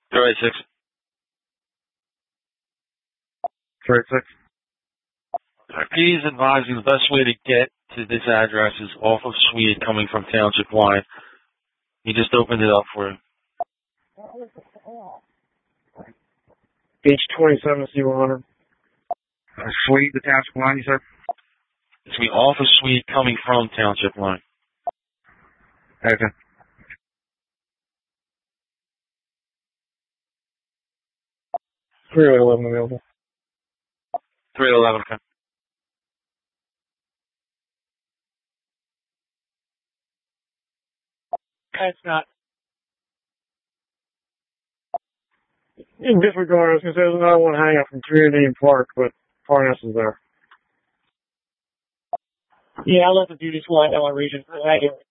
386. 386. Please advise you the best way to get to this address is off of Swede coming from Township Line. He just opened it up for you. Beach 27 C100. Swede, the Township Line, you said? It's going to be off of Swede coming from Township Line. Okay. Freeway 11 available. 311, okay. It's not. In disregard, I was going to say there's another one hanging up from 3 Indian Park, but Parnas is there. Yeah, I left the duty squad in my region.